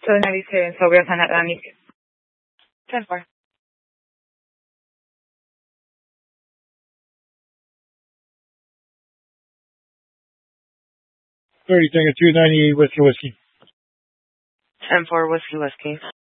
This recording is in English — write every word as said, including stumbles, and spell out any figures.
So ninety-two, so we're going to ninety-two. ten four. thirty, Tango two ninety-eight, Whiskey Whiskey. ten four, Whiskey Whiskey.